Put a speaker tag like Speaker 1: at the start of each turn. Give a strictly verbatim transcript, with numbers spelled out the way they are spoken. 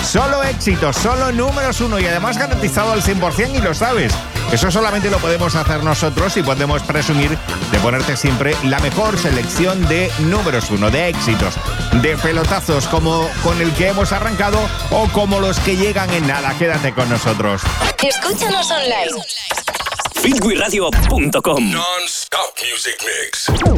Speaker 1: Solo éxitos, solo números uno y además garantizado al cien por ciento y lo sabes. Eso solamente lo podemos hacer nosotros y podemos presumir de ponerte siempre la mejor selección de números uno, de éxitos, de pelotazos como con el que hemos arrancado o como los que llegan en nada. Quédate con nosotros.
Speaker 2: Escúchanos online.
Speaker 3: Fitwiradio punto com
Speaker 4: Non-stop music mix.